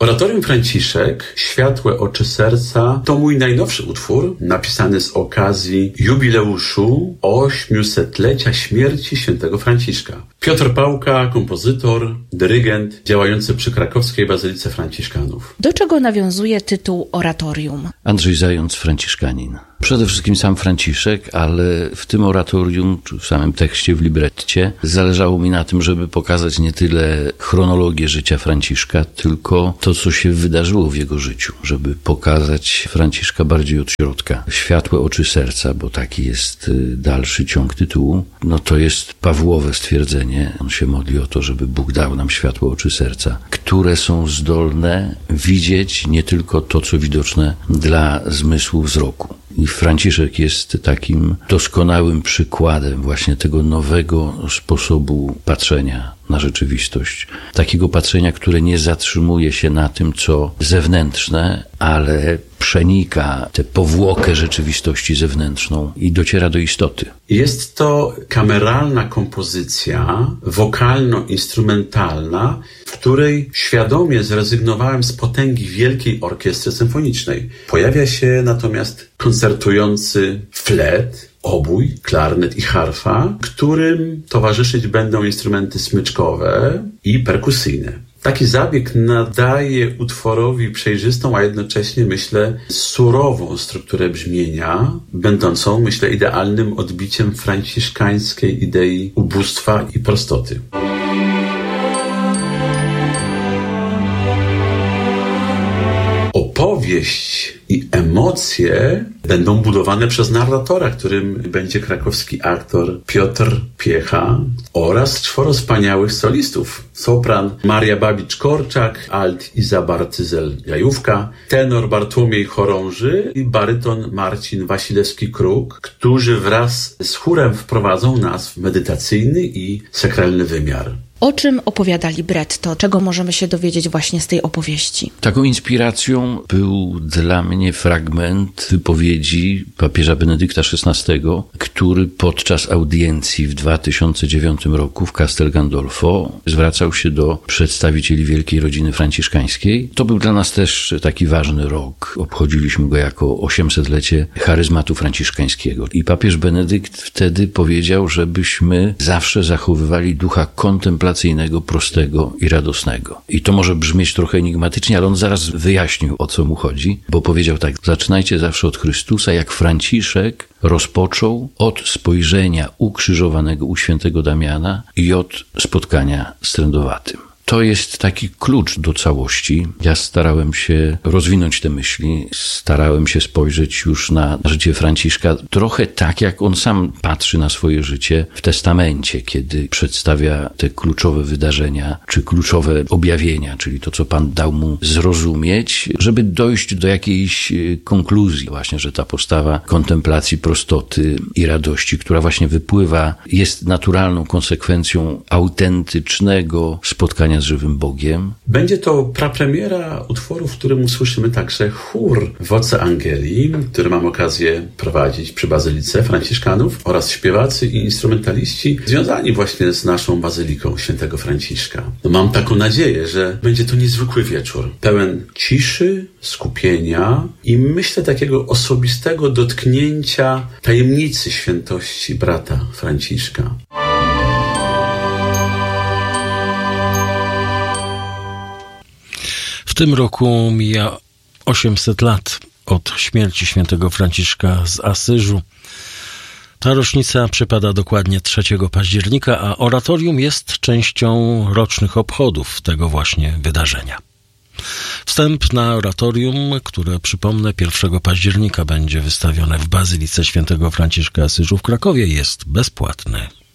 Oratorium Franciszek, Światłe oczy serca, to mój najnowszy utwór, napisany z okazji jubileuszu 800-lecia śmierci świętego Franciszka. Piotr Pałka, kompozytor, dyrygent, działający przy krakowskiej Bazylice Franciszkanów. Do czego nawiązuje tytuł oratorium? Andrzej Zając, franciszkanin. Przede wszystkim sam Franciszek, ale w tym oratorium, czy w samym tekście, w libretcie, zależało mi na tym, żeby pokazać nie tyle chronologię życia Franciszka, tylko to, co się wydarzyło w jego życiu, żeby pokazać Franciszka bardziej od środka. Światłe oczy serca, bo taki jest dalszy ciąg tytułu, no to jest Pawłowe stwierdzenie. On się modli o to, żeby Bóg dał nam światłe oczy serca, które są zdolne widzieć nie tylko to, co widoczne dla zmysłu wzroku. I Franciszek jest takim doskonałym przykładem właśnie tego nowego sposobu patrzenia na rzeczywistość. Takiego patrzenia, które nie zatrzymuje się na tym, co zewnętrzne, ale przenika tę powłokę rzeczywistości zewnętrzną i dociera do istoty. Jest to kameralna kompozycja, wokalno-instrumentalna, w której świadomie zrezygnowałem z potęgi wielkiej orkiestry symfonicznej. Pojawia się natomiast koncertujący flet, obój, klarnet i harfa, którym towarzyszyć będą instrumenty smyczkowe i perkusyjne. Taki zabieg nadaje utworowi przejrzystą, a jednocześnie, myślę, surową strukturę brzmienia, będącą, myślę, idealnym odbiciem franciszkańskiej idei ubóstwa i prostoty. Opowieść i emocje będą budowane przez narratora, którym będzie krakowski aktor Piotr Piecha oraz 4 wspaniałych solistów. Sopran Maria Babicz-Korczak, alt Iza Bartyzel-Jajówka, tenor Bartłomiej Chorąży i baryton Marcin Wasilewski-Kruk, którzy wraz z chórem wprowadzą nas w medytacyjny i sakralny wymiar. O czym opowiada libretto? Czego możemy się dowiedzieć właśnie z tej opowieści? Taką inspiracją był dla mnie fragment wypowiedzi papieża Benedykta XVI, który podczas audiencji w 2009 roku w Castel Gandolfo zwracał się do przedstawicieli wielkiej rodziny franciszkańskiej. To był dla nas też taki ważny rok. Obchodziliśmy go jako 800-lecie charyzmatu franciszkańskiego. I papież Benedykt wtedy powiedział, żebyśmy zawsze zachowywali ducha kontemplacyjnego, prostego i radosnego. I to może brzmieć trochę enigmatycznie, ale on zaraz wyjaśnił, o co mu chodzi, bo powiedział tak: zaczynajcie zawsze od Chrystusa, jak Franciszek rozpoczął od spojrzenia ukrzyżowanego u świętego Damiana i od spotkania z trędowatym. To jest taki klucz do całości. Ja starałem się rozwinąć te myśli, starałem się spojrzeć już na życie Franciszka trochę tak, jak on sam patrzy na swoje życie w testamencie, kiedy przedstawia te kluczowe wydarzenia, czy kluczowe objawienia, czyli to, co Pan dał mu zrozumieć, żeby dojść do jakiejś konkluzji właśnie, że ta postawa kontemplacji, prostoty i radości, która właśnie wypływa, jest naturalną konsekwencją autentycznego spotkania z żywym Bogiem. Będzie to prapremiera utworu, w którym usłyszymy także chór Voce Angeli, który mam okazję prowadzić przy Bazylice Franciszkanów, oraz śpiewacy i instrumentaliści związani właśnie z naszą Bazyliką Świętego Franciszka. Mam taką nadzieję, że będzie to niezwykły wieczór, pełen ciszy, skupienia i myślę takiego osobistego dotknięcia tajemnicy świętości brata Franciszka. W tym roku mija 800 lat od śmierci świętego Franciszka z Asyżu. Ta rocznica przypada dokładnie 3 października, a oratorium jest częścią rocznych obchodów tego właśnie wydarzenia. Wstęp na oratorium, które, przypomnę, 1 października będzie wystawione w Bazylice świętego Franciszka Asyżu w Krakowie, jest bezpłatny.